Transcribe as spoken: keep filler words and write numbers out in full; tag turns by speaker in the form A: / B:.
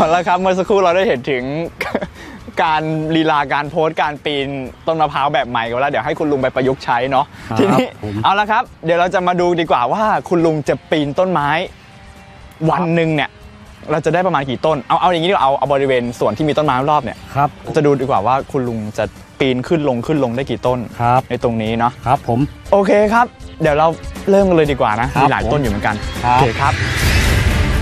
A: เอาละครับเมื่อสักครู่เราได้เห็นถึงการลีลาการโพสการปีนต้นมะพร้าวแบบใหม่กันแล้วเดี๋ยวให้คุณลุงไปประยุกต์ใช้เนาะทีนี้เอาละครับเดี๋ยวเราจะมาดูดีกว่าว่าคุณลุงจะปีนต้นไม้วันหนึ่งเนี่ยเราจะได้ประมาณกี่ต้นเอาเอาอย่างนี้ดีกว่าเอาเอาบริเวณส่วนที่มีต้นไม้รอบเนี่ย
B: ครับ
A: จะดูดีกว่าว่าคุณลุงจะปีนขึ้นลงขึ้นลงได้กี่ต้น
B: ครับ
A: ในตรงนี้เนาะ
B: ครับผม
A: โอเคครับเดี๋ยวเราเริ่มกันเลยดีกว่านะมีหลายต้นอยู่เหมือนกันโอเคครับ